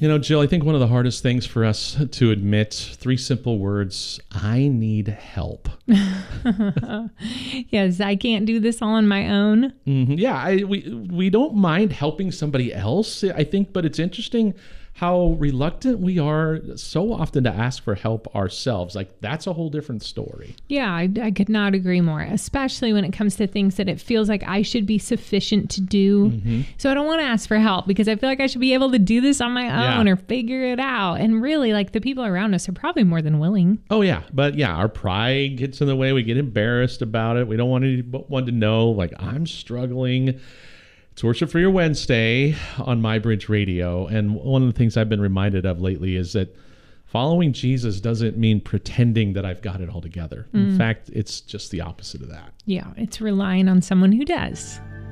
Jill, I think one of the hardest things for us to admit, 3 simple words: I need help. Yes, I can't do this all on my own. Yeah, we don't mind helping somebody else, I think, but it's interesting how reluctant we are so often to ask for help ourselves. Like, that's a whole different story. Yeah, I could not agree more, especially when it comes to things that it feels like I should be sufficient to do. So I don't want to ask for help because I feel like I should be able to do this on my own or figure it out. And really, like, the people around us are probably more than willing. Oh, yeah. But yeah, our pride gets in the way. We get embarrassed about it. We don't want anyone to know, like, I'm struggling. It's Worship for Your Wednesday on MyBridge Radio. And one of the things I've been reminded of lately is that following Jesus doesn't mean pretending that I've got it all together. In fact, it's just the opposite of that. Yeah, it's relying on someone who does.